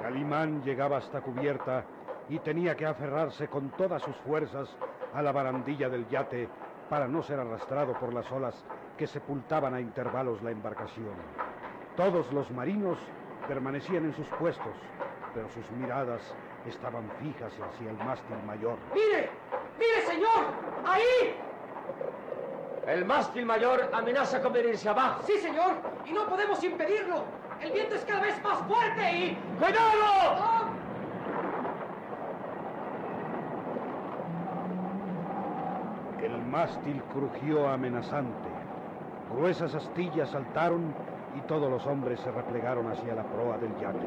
Calimán llegaba hasta cubierta y tenía que aferrarse con todas sus fuerzas a la barandilla del yate para no ser arrastrado por las olas que sepultaban a intervalos la embarcación. Todos los marinos permanecían en sus puestos, pero sus miradas estaban fijas hacia el mástil mayor. ¡Mire! ¡Mire, señor! ¡Ahí! El mástil mayor amenaza con venirse abajo. Sí, señor, y no podemos impedirlo. El viento es cada vez más fuerte y... ¡Cuidado! ¡Oh! El mástil crujió amenazante. Gruesas astillas saltaron y todos los hombres se replegaron hacia la proa del yate.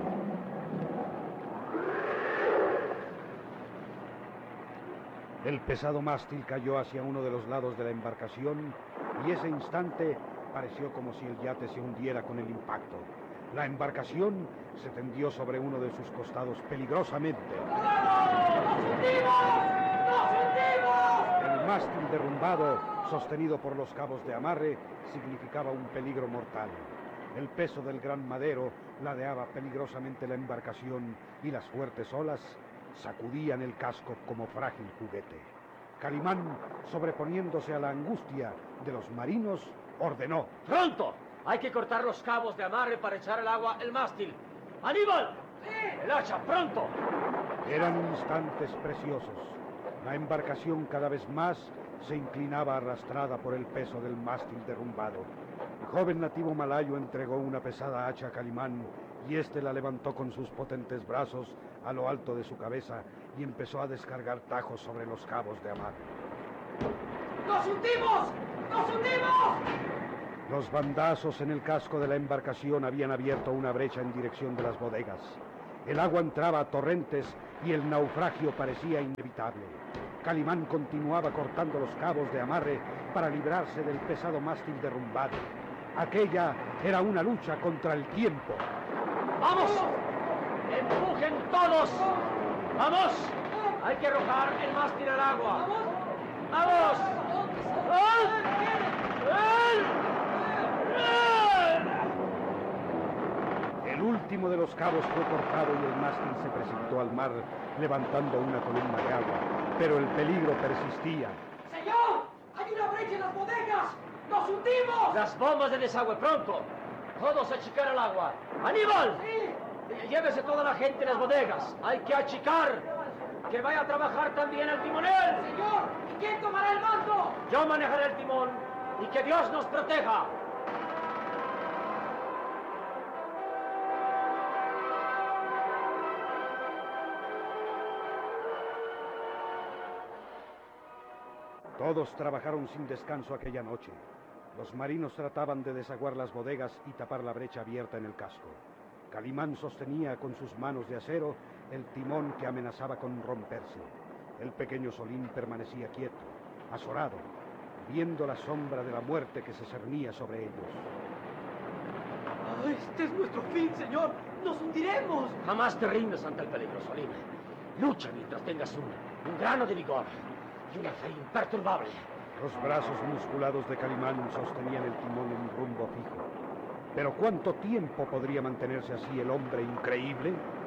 El pesado mástil cayó hacia uno de los lados de la embarcación y ese instante pareció como si el yate se hundiera con el impacto. La embarcación se tendió sobre uno de sus costados peligrosamente. ¡Nos hundimos! ¡Nos hundimos! El mástil derrumbado, sostenido por los cabos de amarre, significaba un peligro mortal. El peso del gran madero ladeaba peligrosamente la embarcación y las fuertes olas sacudían el casco como frágil juguete. Calimán, sobreponiéndose a la angustia de los marinos, ordenó: ¡Pronto! Hay que cortar los cabos de amarre para echar al agua el mástil. ¡Aníbal! ¡Sí! ¡El hacha, pronto! Eran instantes preciosos. La embarcación cada vez más se inclinaba arrastrada por el peso del mástil derrumbado. El joven nativo malayo entregó una pesada hacha a Calimán y éste la levantó con sus potentes brazos a lo alto de su cabeza y empezó a descargar tajos sobre los cabos de amarre. ¡Nos hundimos! ¡Nos hundimos! Los bandazos en el casco de la embarcación habían abierto una brecha en dirección de las bodegas. El agua entraba a torrentes y el naufragio parecía inevitable. Calimán continuaba cortando los cabos de amarre para librarse del pesado mástil derrumbado. Aquella era una lucha contra el tiempo. ¡Vamos! ¡Empujen todos! ¡Vamos! Hay que arrojar el mástil al agua. ¡Vamos! El último de los cabos fue cortado y el mástil se precipitó al mar, levantando una columna de agua. Pero el peligro persistía. ¡Señor! ¡Hay una brecha en las bodegas! ¡Nos hundimos! ¡Las bombas de desagüe, pronto! ¡Todos a achicar el agua! ¡Aníbal! ¡Sí! Llévese toda la gente en las bodegas. ¡Hay que achicar! ¡Que vaya a trabajar también el timonel! ¡Señor! ¿Y quién tomará el mando? Yo manejaré el timón y que Dios nos proteja. Todos trabajaron sin descanso aquella noche. Los marinos trataban de desaguar las bodegas y tapar la brecha abierta en el casco. Calimán sostenía con sus manos de acero el timón que amenazaba con romperse. El pequeño Solín permanecía quieto, azorado, viendo la sombra de la muerte que se cernía sobre ellos. ¡Este es nuestro fin, señor! ¡Nos hundiremos! Jamás te rindas ante el peligro, Solín. Lucha mientras tengas un grano de vigor y una fe imperturbable. Los brazos musculados de Calimán sostenían el timón en rumbo fijo. ¿Pero cuánto tiempo podría mantenerse así el hombre increíble?